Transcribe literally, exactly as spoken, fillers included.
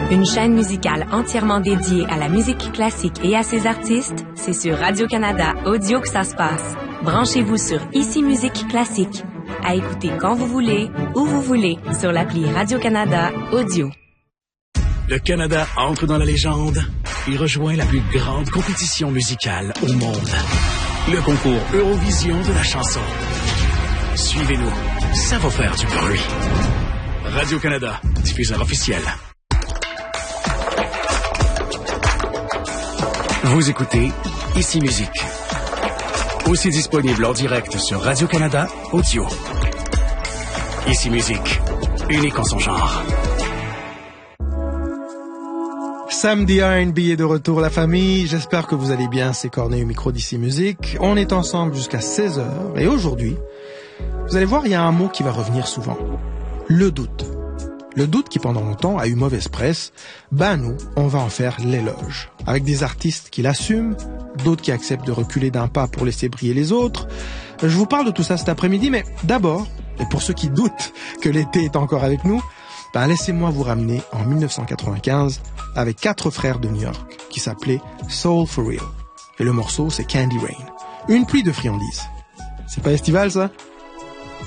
Une chaîne musicale entièrement dédiée à la musique classique et à ses artistes, c'est sur Radio-Canada Audio que ça se passe. Branchez-vous sur Ici Musique Classique. À écouter quand vous voulez, où vous voulez, sur l'appli Radio-Canada Audio. Le Canada entre dans la légende. Il rejoint la plus grande compétition musicale au monde. Le concours Eurovision de la chanson. Suivez-nous, ça va faire du bruit. Radio-Canada, diffuseur officiel. Vous écoutez Ici Musique. Aussi disponible en direct sur Radio-Canada Audio. Ici Musique, unique en son genre. Samedi R and B est de retour, la famille. J'espère que vous allez bien. C'est Corneille au micro d'Ici Musique. On est ensemble jusqu'à seize heures. Et aujourd'hui, vous allez voir, il y a un mot qui va revenir souvent. Le doute. Le doute qui pendant longtemps a eu mauvaise presse, ben nous, on va en faire l'éloge. Avec des artistes qui l'assument, d'autres qui acceptent de reculer d'un pas pour laisser briller les autres. Je vous parle de tout ça cet après-midi, mais d'abord, et pour ceux qui doutent que l'été est encore avec nous, ben laissez-moi vous ramener en dix-neuf cent quatre-vingt-quinze avec quatre frères de New York qui s'appelaient Soul for Real. Et le morceau, c'est Candy Rain. Une pluie de friandises. C'est pas estival, ça ?